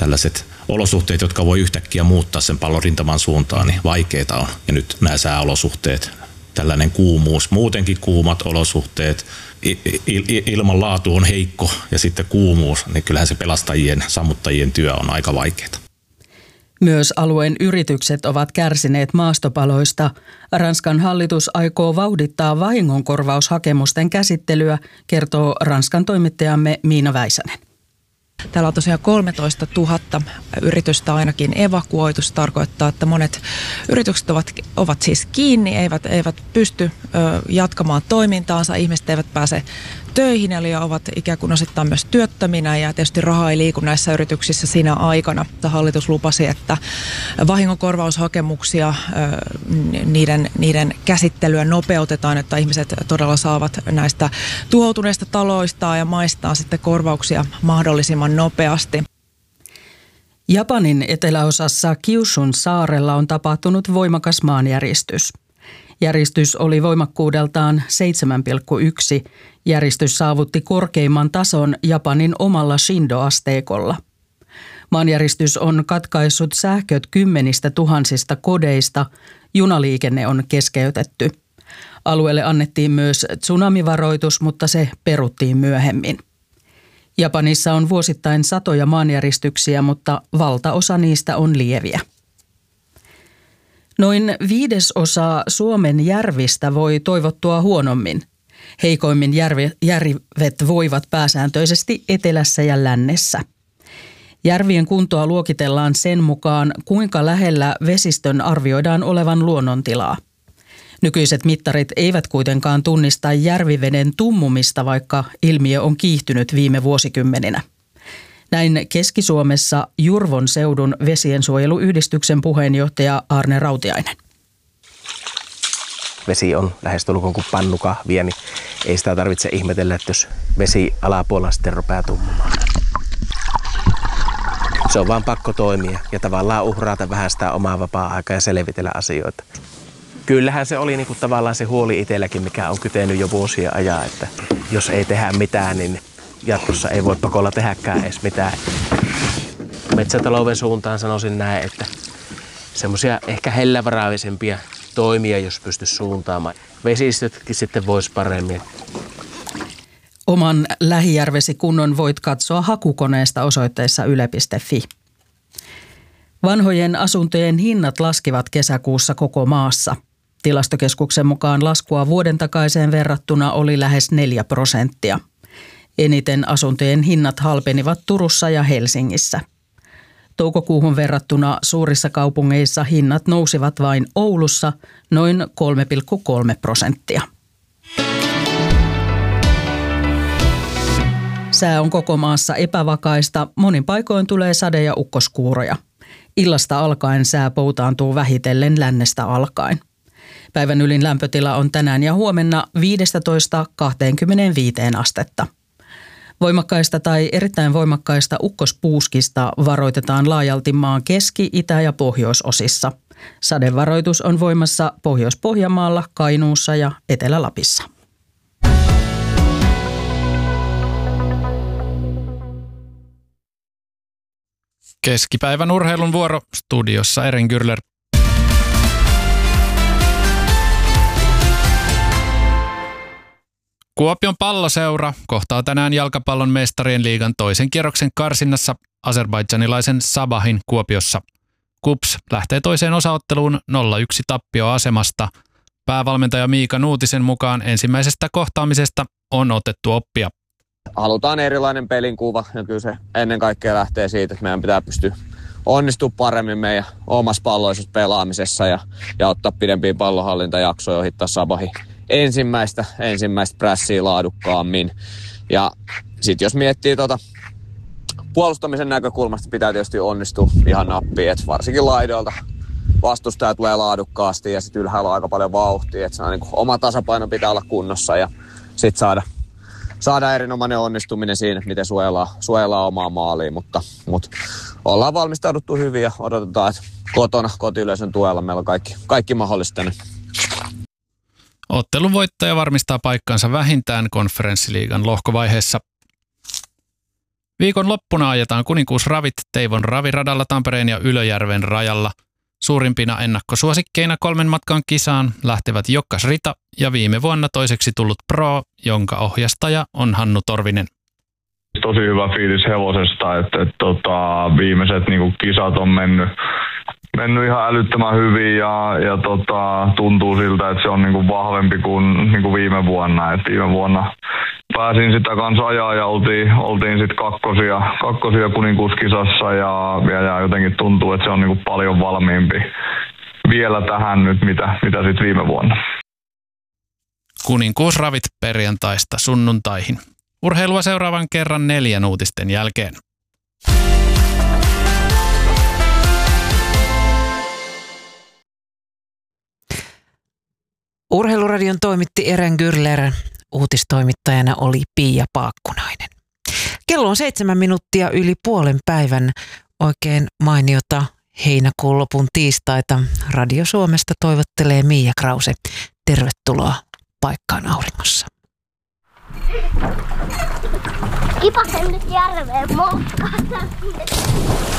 tällaiset olosuhteet, jotka voi yhtäkkiä muuttaa sen pallonrintaman suuntaan, niin vaikeita on. Ja nyt nämä sääolosuhteet, tällainen kuumuus, muutenkin kuumat olosuhteet, ilmanlaatu on heikko ja sitten kuumuus, niin kyllähän se pelastajien, sammuttajien työ on aika vaikeaa. Myös alueen yritykset ovat kärsineet maastopaloista. Ranskan hallitus aikoo vauhdittaa vahingonkorvaushakemusten käsittelyä, kertoo Ranskan toimittajamme Miina Väisänen. Täällä on tosiaan 13 000 yritystä ainakin evakuoitu. Se tarkoittaa, että monet yritykset ovat siis kiinni, eivät pysty jatkamaan toimintaansa. Ihmiset eivät pääse töihin, eli ovat ikään kuin osittain myös työttöminä, ja tietysti raha ei liiku näissä yrityksissä siinä aikana. Hallitus lupasi, että vahingonkorvaushakemuksia, niiden käsittelyä nopeutetaan, että ihmiset todella saavat näistä tuhoutuneista taloistaan ja maistaan sitten korvauksia mahdollisimman nopeasti. Japanin eteläosassa Kyushun saarella on tapahtunut voimakas maanjäristys. Järistys oli voimakkuudeltaan 7,1. Järistys saavutti korkeimman tason Japanin omalla Shindo-asteikolla. Maanjäristys on katkaissut sähköt kymmenistä tuhansista kodeista. Junaliikenne on keskeytetty. Alueelle annettiin myös tsunamivaroitus, mutta se peruttiin myöhemmin. Japanissa on vuosittain satoja maanjäristyksiä, mutta valtaosa niistä on lieviä. Noin 1/5 Suomen järvistä voi toivottua huonommin. Heikoimmin järvet voivat pääsääntöisesti etelässä ja lännessä. Järvien kuntoa luokitellaan sen mukaan, kuinka lähellä vesistön arvioidaan olevan luonnontilaa. Nykyiset mittarit eivät kuitenkaan tunnista järviveden tummumista, vaikka ilmiö on kiihtynyt viime vuosikymmeninä. Näin Keski-Suomessa Jurvon seudun vesiensuojeluyhdistyksen puheenjohtaja Arne Rautiainen. Vesi on lähestulkoon kuin pannukahvia, niin ei sitä tarvitse ihmetellä, että jos vesi alapuolella sitten rupeaa tummumaan. Se on vaan pakko toimia ja tavallaan uhrata vähän sitä omaa vapaa-aikaa ja selvitellä asioita. Kyllähän se oli niinku tavallaan se huoli itselläkin, mikä on kytenyt jo vuosia ajan, että jos ei tehdä mitään, niin jatkossa ei voi pakolla tehdäkään edes mitään. Metsätalouden suuntaan sanoisin näin, että semmoisia ehkä hellävaraavisempia toimia, jos pystyisi suuntaamaan. Vesistötkin sitten voisi paremmin. Oman lähijärvesi kunnon voit katsoa hakukoneesta osoitteessa yle.fi. Vanhojen asuntojen hinnat laskivat kesäkuussa koko maassa. Tilastokeskuksen mukaan laskua vuoden takaiseen verrattuna oli lähes 4%. Eniten asuntojen hinnat halpenivat Turussa ja Helsingissä. Toukokuuhun verrattuna suurissa kaupungeissa hinnat nousivat vain Oulussa noin 3,3%. Sää on koko maassa epävakaista, monin paikoin tulee sade- ja ukkoskuuroja. Illasta alkaen sää poutaantuu vähitellen lännestä alkaen. Päivän ylin lämpötila on tänään ja huomenna 15–25 astetta. Voimakkaista tai erittäin voimakkaista ukkospuuskista varoitetaan laajalti maan keski-, itä- ja pohjoisosissa. Sadevaroitus on voimassa Pohjois-Pohjanmaalla, Kainuussa ja Etelä-Lapissa. Keskipäivän urheilun vuoro, studiossa Eren Gürler. Kuopion Palloseura kohtaa tänään jalkapallon mestarien liigan toisen kierroksen karsinnassa azerbaidžanilaisen Sabahin Kuopiossa. KuPS lähtee toiseen osaotteluun 0-1 tappioasemasta. Päävalmentaja Miika Nuutisen mukaan ensimmäisestä kohtaamisesta on otettu oppia. Halutaan erilainen pelinkuva ja kyllä se ennen kaikkea lähtee siitä, että meidän pitää pystyä onnistumaan paremmin meidän omassa palloisessa pelaamisessa ja ottaa pidempiä pallonhallintajaksoja ohittaa Sabahin ensimmäistä prässiä laadukkaammin. Ja sitten jos miettii puolustamisen näkökulmasta, pitää tietysti onnistua ihan nappiin, että varsinkin laidoilta vastustaja tulee laadukkaasti ja sitten ylhäällä on aika paljon vauhtia, että niin oma tasapaino pitää olla kunnossa ja sitten saada erinomainen onnistuminen siinä, miten suojellaan omaa maaliin, mutta ollaan valmistauduttu hyvin ja odotetaan, että kotona kotiyleisön tuella meillä on kaikki mahdollista. Ottelun voittaja varmistaa paikkansa vähintään konferenssiliigan lohkovaiheessa. Viikon loppuna ajetaan Kuninkuusravit Teivon raviradalla Tampereen ja Ylöjärven rajalla. Suurimpina ennakkosuosikkeina 3 matkan kisaan lähtevät Jokkas Rita ja viime vuonna toiseksi tullut Pro, jonka ohjastaja on Hannu Torvinen. Tosi hyvä fiilis hevosesta, että viimeiset kisat on mennyt ihan älyttömän hyvin ja tuntuu siltä, että se on vahvempi kuin viime vuonna. Et viime vuonna pääsin sitä kanssa ajaa ja oltiin sitten kakkosia Kuninkuuskisassa ja jotenkin tuntuu, että se on paljon valmiimpi vielä tähän nyt, mitä sitten viime vuonna. Kuninkuusravit perjantaista sunnuntaihin. Urheilua seuraavan kerran 4 uutisten jälkeen. Urheiluradion toimitti Eren Gürler. Uutistoimittajana oli Pia Paakkunainen. Kello on 7 minuuttia yli puolen päivän. Oikein mainiota heinäkuun lopun tiistaita. Radio Suomesta toivottelee Miia Krause. Tervetuloa Paikkaan auringossa. Kipasen nyt järveen moukkaan.